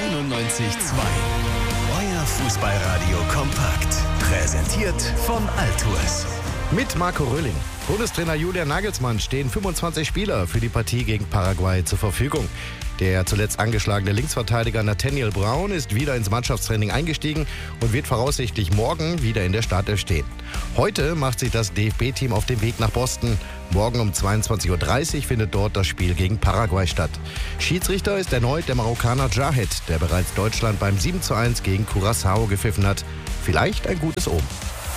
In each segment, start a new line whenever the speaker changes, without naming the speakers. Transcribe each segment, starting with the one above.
91,2. Euer Fußballradio kompakt. Präsentiert von Altours.
Mit Marco Röhling. Bundestrainer Julian Nagelsmann stehen 25 Spieler für die Partie gegen Paraguay zur Verfügung. Der zuletzt angeschlagene Linksverteidiger Nathaniel Brown ist wieder ins Mannschaftstraining eingestiegen und wird voraussichtlich morgen wieder in der Startelf stehen. Heute macht sich das DFB-Team auf den Weg nach Boston. Morgen um 22:30 Uhr findet dort das Spiel gegen Paraguay statt. Schiedsrichter ist erneut der Marokkaner Jahed, der bereits Deutschland beim 7:1 gegen Curaçao gepfiffen hat. Vielleicht ein gutes Omen.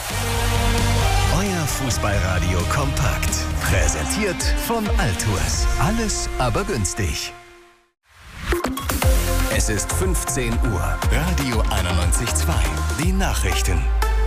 Euer Fußballradio kompakt. Präsentiert von Altours. Alles aber günstig. Es ist 15 Uhr. Radio 91,2. Die Nachrichten.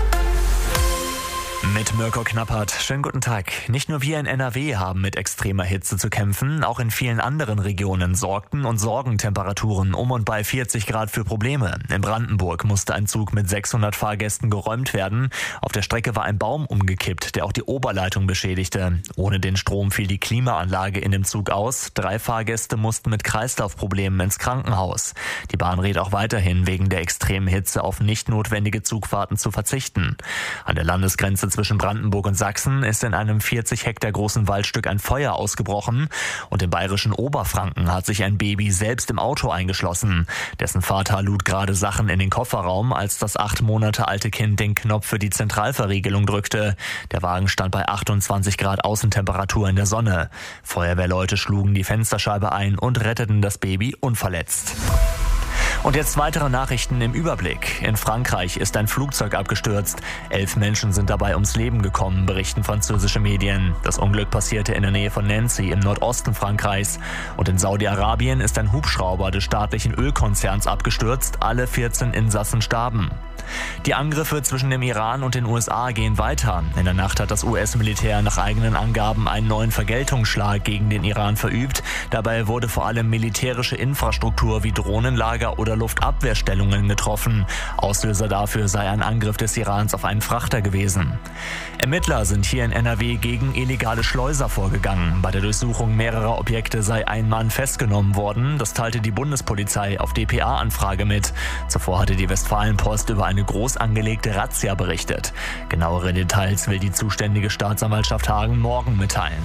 Mit Mirko Knappert. Schönen guten Tag. Nicht nur wir in NRW haben mit extremer Hitze zu kämpfen, auch in vielen anderen Regionen sorgten und sorgen Temperaturen um und bei 40 Grad für Probleme. In Brandenburg musste ein Zug mit 600 Fahrgästen geräumt werden. Auf der Strecke war ein Baum umgekippt, der auch die Oberleitung beschädigte. Ohne den Strom fiel die Klimaanlage in dem Zug aus. 3 Fahrgäste mussten mit Kreislaufproblemen ins Krankenhaus. Die Bahn rät auch weiterhin wegen der extremen Hitze auf nicht notwendige Zugfahrten zu verzichten. An der Landesgrenze zwischen Brandenburg und Sachsen ist in einem 40 Hektar großen Waldstück ein Feuer ausgebrochen und im bayerischen Oberfranken hat sich ein Baby selbst im Auto eingeschlossen. Dessen Vater lud gerade Sachen in den Kofferraum, als das 8 Monate alte Kind den Knopf für die Zentralverriegelung drückte. Der Wagen stand bei 28 Grad Außentemperatur in der Sonne. Feuerwehrleute schlugen die Fensterscheibe ein und retteten das Baby unverletzt. Und jetzt weitere Nachrichten im Überblick. In Frankreich ist ein Flugzeug abgestürzt. 11 Menschen sind dabei ums Leben gekommen, berichten französische Medien. Das Unglück passierte in der Nähe von Nancy im Nordosten Frankreichs. Und in Saudi-Arabien ist ein Hubschrauber des staatlichen Ölkonzerns abgestürzt. Alle 14 Insassen starben. Die Angriffe zwischen dem Iran und den USA gehen weiter. In der Nacht hat das US-Militär nach eigenen Angaben einen neuen Vergeltungsschlag gegen den Iran verübt. Dabei wurde vor allem militärische Infrastruktur wie Drohnenlager oder Luftabwehrstellungen getroffen. Auslöser dafür sei ein Angriff des Irans auf einen Frachter gewesen. Ermittler sind hier in NRW gegen illegale Schleuser vorgegangen. Bei der Durchsuchung mehrerer Objekte sei ein Mann festgenommen worden. Das teilte die Bundespolizei auf dpa-Anfrage mit. Zuvor hatte die Westfalenpost über eine groß angelegte Razzia berichtet. Genauere Details will die zuständige Staatsanwaltschaft Hagen morgen mitteilen.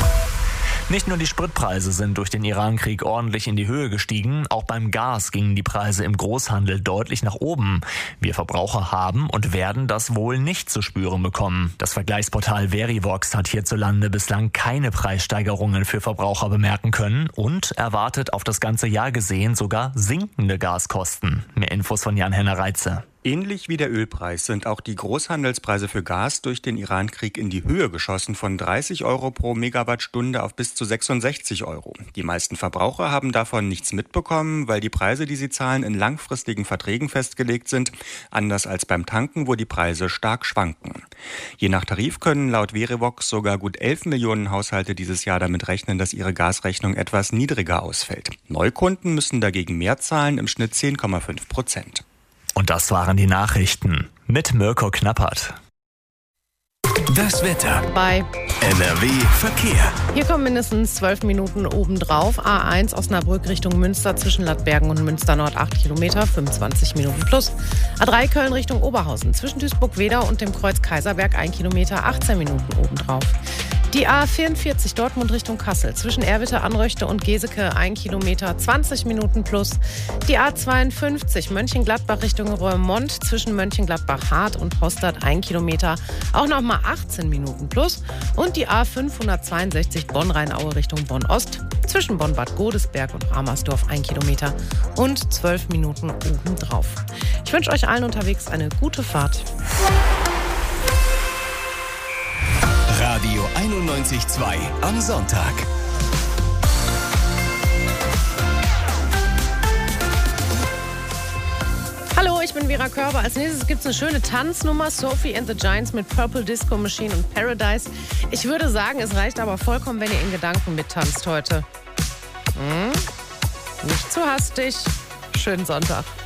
Nicht nur die Spritpreise sind durch den Iran-Krieg ordentlich in die Höhe gestiegen, auch beim Gas gingen die Preise im Großhandel deutlich nach oben. Wir Verbraucher haben und werden das wohl nicht zu spüren bekommen. Das Vergleichsportal Verivox hat hierzulande bislang keine Preissteigerungen für Verbraucher bemerken können und erwartet auf das ganze Jahr gesehen sogar sinkende Gaskosten. Mehr Infos von Jan-Henner Reitze.
Ähnlich wie der Ölpreis sind auch die Großhandelspreise für Gas durch den Iran-Krieg in die Höhe geschossen, von 30 Euro pro Megawattstunde auf bis zu 66 Euro. Die meisten Verbraucher haben davon nichts mitbekommen, weil die Preise, die sie zahlen, in langfristigen Verträgen festgelegt sind, anders als beim Tanken, wo die Preise stark schwanken. Je nach Tarif können laut Verivox sogar gut 11 Millionen Haushalte dieses Jahr damit rechnen, dass ihre Gasrechnung etwas niedriger ausfällt. Neukunden müssen dagegen mehr zahlen, im Schnitt 10,5%.
Und das waren die Nachrichten mit Mirko Knappert.
Das Wetter
Bei
NRW Verkehr.
Hier kommen mindestens 12 Minuten obendrauf. A1 Osnabrück Richtung Münster zwischen Lattbergen und Münster Nord 8 Kilometer, 25 Minuten plus. A3 Köln Richtung Oberhausen zwischen Duisburg-Wedau und dem Kreuz Kaiserberg 1 Kilometer, 18 Minuten obendrauf. Die A44 Dortmund Richtung Kassel zwischen Erwitte, Anröchte und Geseke 1 Kilometer, 20 Minuten plus. Die A52 Mönchengladbach Richtung Roermond zwischen Mönchengladbach-Hart und Hostad 1 Kilometer, auch nochmal 18 Minuten plus. Und die A562 Bonn-Rheinaue Richtung Bonn-Ost zwischen Bonn-Bad Godesberg und Ramersdorf 1 Kilometer und 12 Minuten obendrauf. Ich wünsche euch allen unterwegs eine gute Fahrt.
Radio 91,2 am Sonntag.
Hallo, ich bin Vera Körber. Als nächstes gibt es eine schöne Tanznummer. Sophie and the Giants mit Purple Disco Machine und Paradise. Ich würde sagen, es reicht aber vollkommen, wenn ihr in Gedanken mittanzt heute. Nicht zu hastig. Schönen Sonntag.